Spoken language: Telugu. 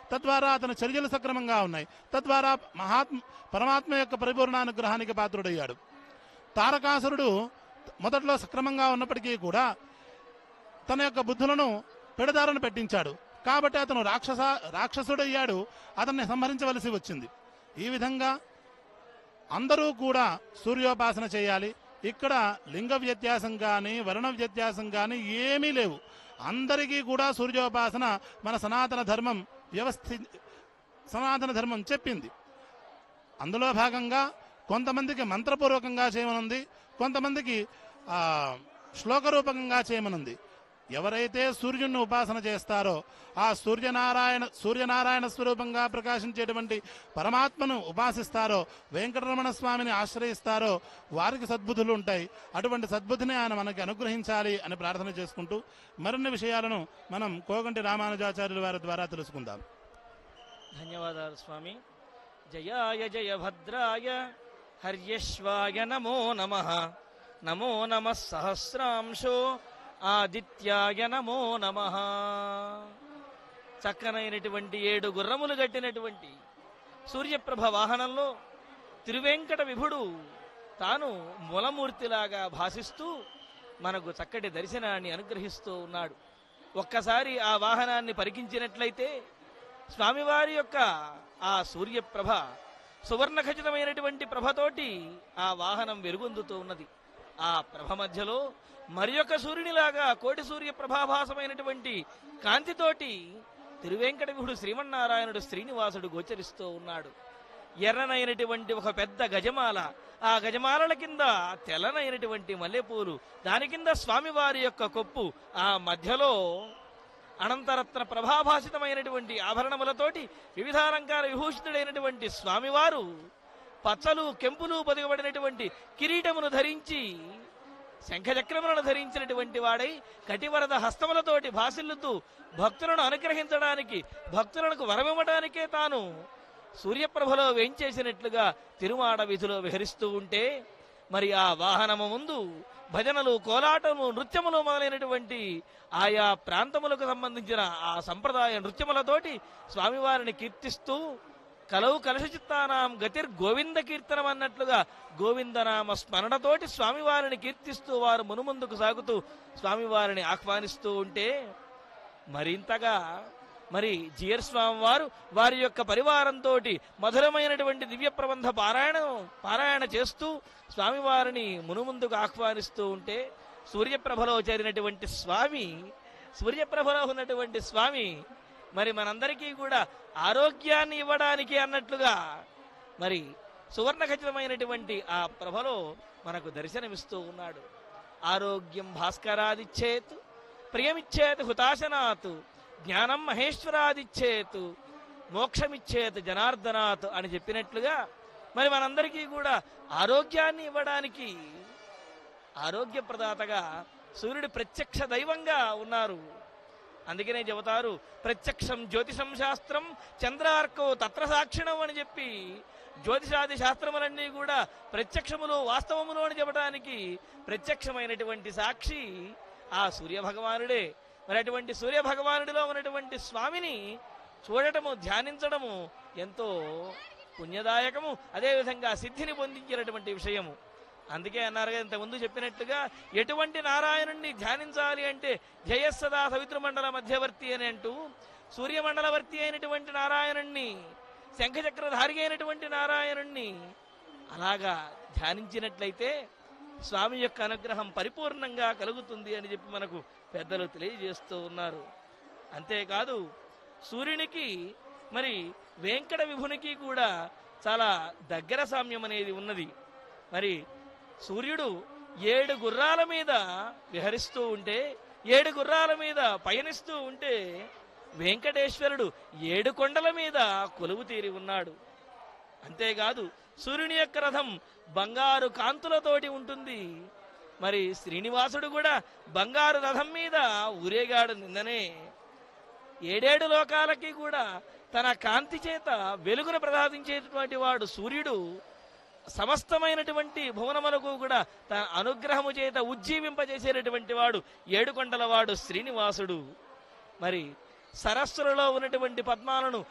తద్వారా అతని చర్యలు సక్రమంగా ఉన్నాయి. తద్వారా పరమాత్మ యొక్క పరిపూర్ణానుగ్రహానికి పాత్రుడయ్యాడు. తారకాసురుడు మొదట్లో సక్రమంగా ఉన్నప్పటికీ కూడా తన యొక్క బుద్ధులను పెడదారను పెట్టించాడు. కాబట్టి అతను రాక్షసుడయ్యాడు. అతన్ని సంహరించవలసి వచ్చింది. ఈ విధంగా అందరూ కూడా సూర్యోపాసన చేయాలి. ఇక్కడ లింగ వ్యత్యాసం కానీ వర్ణ వ్యత్యాసం కానీ ఏమీ లేవు. అందరికీ కూడా సూర్యోపాసన మన సనాతన ధర్మం చెప్పింది. అందులో భాగంగా కొంతమందికి మంత్రపూర్వకంగా చేయమనుంది, కొంతమందికి శ్లోకరూపకంగా చేయమనుంది. ఎవరైతే సూర్యుడిని ఉపాసన చేస్తారో ఆ సూర్యనారాయణ స్వరూపంగా ప్రకాశించేటువంటి పరమాత్మను ఉపాసిస్తారో, వెంకటరమణ స్వామిని ఆశ్రయిస్తారో వారికి సద్బుద్ధులు ఉంటాయి. అటువంటి సద్బుద్ధిని ఆయన మనకి అనుగ్రహించాలి అని ప్రార్థన చేసుకుంటూ మరిన్ని విషయాలను మనం కోగంటి రామానుజాచార్యుల వారి ద్వారా తెలుసుకుందాం. ధన్యవాదాలు స్వామి. జయాయ జయ భద్రాయ హర్యశ్వాయ నమో నమః. నమో నమః సహస్రాంశో ఆదిత్యాయ నమో నమః. చక్కనైనటువంటి 7 గుర్రములు గట్టినటువంటి సూర్యప్రభ వాహనంలో తిరువెంకట విభుడు తాను మూలమూర్తిలాగా భాసిస్తూ మనకు చక్కటి దర్శనాన్ని అనుగ్రహిస్తూ ఉన్నాడు. ఒక్కసారి ఆ వాహనాన్ని పరికించినట్లయితే స్వామివారి యొక్క ఆ సూర్యప్రభ సువర్ణ ఖచ్చితమైనటువంటి ప్రభతోటి ఆ వాహనం వెలుగొందుతూ ఉన్నది. ఆ ప్రభ మధ్యలో మరి యొక్క సూర్యునిలాగా కోటి సూర్య ప్రభాభాసమైనటువంటి కాంతితోటి తిరువెంకట విభుడు శ్రీమన్నారాయణుడు శ్రీనివాసుడు గోచరిస్తూ ఉన్నాడు. ఎర్రనైనటువంటి ఒక పెద్ద గజమాల, ఆ గజమాలల కింద తెల్లనైనటువంటి మల్లెపూలు, దాని కింద స్వామివారి యొక్క కొప్పు, ఆ మధ్యలో అనంతరత్న ప్రభాభాసితమైనటువంటి ఆభరణములతోటి వివిధాలంకార విభూషితుడైనటువంటి స్వామివారు పచ్చలు కెంపులు పొదిగబడినటువంటి కిరీటమును ధరించి శంఖచక్రములను ధరించినటువంటి వాడై కటివరద హస్తములతోటి భాసిల్లుతూ భక్తులను అనుగ్రహించడానికి, భక్తులకు వరమివ్వడానికే తాను సూర్యప్రభలో వేంచేసినట్లుగా తిరుమాడ వీధిలో విహరిస్తూ ఉంటే మరి ఆ వాహనము ముందు భజనలు, కోలాటము, నృత్యములు మొదలైనటువంటి ఆయా ప్రాంతములకు సంబంధించిన ఆ సంప్రదాయ నృత్యములతోటి స్వామివారిని కీర్తిస్తూ కలవు కలశచిత్తానాం గతిర్ గోవింద కీర్తనం అన్నట్లుగా గోవిందనామ స్మరణతోటి స్వామివారిని కీర్తిస్తూ వారు మునుముందుకు సాగుతూ స్వామివారిని ఆహ్వానిస్తూ ఉంటే మరింతగా మరి జియర్ స్వామి వారు వారి యొక్క పరివారంతో మధురమైనటువంటి దివ్య ప్రబంధ పారాయణ చేస్తూ స్వామివారిని మునుముందుకు ఆహ్వానిస్తూ ఉంటే సూర్యప్రభలో చేరినటువంటి స్వామి, సూర్యప్రభలో ఉన్నటువంటి స్వామి మరి మనందరికీ కూడా ఆరోగ్యాన్ని ఇవ్వడానికి అన్నట్లుగా మరి సువర్ణ ఖచ్చితమైనటువంటి ఆ ప్రభలో మనకు దర్శనమిస్తూ ఉన్నాడు. ఆరోగ్యం భాస్కరాదిచ్చేత్, ప్రియమిచ్చేత్ హుతాశనాత్, జ్ఞానం మహేశ్వరాదిచ్చేత్, మోక్షమిచ్చేత్ జనార్దనాత్ అని చెప్పినట్లుగా మరి మనందరికీ కూడా ఆరోగ్యాన్ని ఇవ్వడానికి ఆరోగ్య ప్రదాతగా సూర్యుడు ప్రత్యక్ష దైవంగా ఉన్నారు. అందుకనే చెబుతారు ప్రత్యక్షం జ్యోతిషం శాస్త్రం చంద్రార్కో తత్ర సాక్షిణం అని చెప్పి జ్యోతిషాది శాస్త్రములన్నీ కూడా ప్రత్యక్షములు వాస్తవములు అని చెప్పడానికి ప్రత్యక్షమైనటువంటి సాక్షి ఆ సూర్యభగవానుడే. మరి అటువంటి సూర్యభగవానుడిలో ఉన్నటువంటి స్వామిని చూడటము, ధ్యానించడము ఎంతో పుణ్యదాయకము, అదేవిధంగా సిద్ధిని పొందించినటువంటి విషయము. అందుకే అన్నారు కదా ఇంతకుముందు చెప్పినట్లుగా ఎటువంటి నారాయణుణ్ణి ధ్యానించాలి అంటే జయస్సదా సవితృమండల మధ్యవర్తి అని అంటూ సూర్యమండలవర్తి అయినటువంటి నారాయణుణ్ణి, శంఖచక్రధారి అయినటువంటి నారాయణుణ్ణి అలాగా ధ్యానించినట్లయితే స్వామి యొక్క అనుగ్రహం పరిపూర్ణంగా కలుగుతుంది అని చెప్పి మనకు పెద్దలు తెలియజేస్తూ ఉన్నారు. అంతేకాదు సూర్యునికి మరి వెంకట విభునికి కూడా చాలా దగ్గర సామ్యం అనేది ఉన్నది. మరి సూర్యుడు 7 గుర్రాల మీద విహరిస్తూ ఉంటే, 7 గుర్రాల మీద పయనిస్తూ ఉంటే వెంకటేశ్వరుడు 7 కొండల మీద కొలువు తీరి ఉన్నాడు. అంతేకాదు సూర్యుని యొక్క రథం బంగారు కాంతులతోటి ఉంటుంది. మరి శ్రీనివాసుడు కూడా బంగారు రథం మీద ఊరేగాడు. నిన్ననే 7 లోకాలకి కూడా తన కాంతి చేత వెలుగును ప్రసాదించేటువంటి వాడు సూర్యుడు. సమస్తమైనటువంటి భువనములకు కూడా తన అనుగ్రహము చేత ఉజ్జీవింపజేసేటటువంటి వాడు 7 కొండల వాడు శ్రీనివాసుడు. మరి సరస్సులలో ఉన్నటువంటి పద్మాలను